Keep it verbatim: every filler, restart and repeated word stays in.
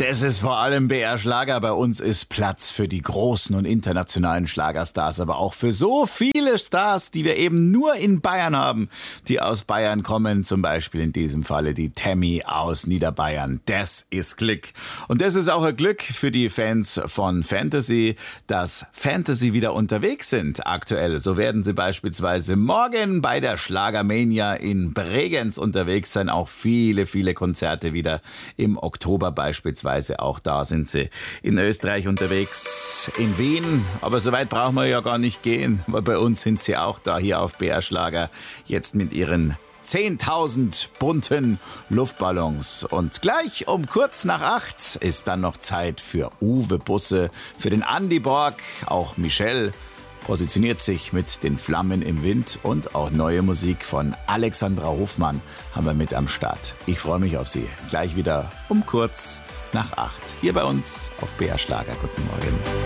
Das ist vor allem B R Schlager. Bei uns ist Platz für die großen und internationalen Schlagerstars, aber auch für so viele Stars, die wir eben nur in Bayern haben, die aus Bayern kommen. Zum Beispiel in diesem Falle die Tammy aus Niederbayern. Das ist Glück. Und das ist auch ein Glück für die Fans von Fantasy, dass Fantasy wieder unterwegs sind aktuell. So werden sie beispielsweise morgen bei der Schlagermania in Bregenz unterwegs sein. Auch viele, viele Konzerte wieder im Oktober beispielsweise. Auch da sind sie in Österreich unterwegs, in Wien. Aber so weit brauchen wir ja gar nicht gehen, weil bei uns sind sie auch da hier auf B R Schlager. Jetzt mit ihren zehntausend bunten Luftballons. Und gleich um kurz nach acht ist dann noch Zeit für Uwe Busse, für den Andi Borg. Auch Michelle positioniert sich mit den Flammen im Wind, und auch neue Musik von Alexandra Hofmann haben wir mit am Start. Ich freue mich auf Sie. Gleich wieder um kurz nach acht. Hier bei uns auf B R Schlager. Guten Morgen.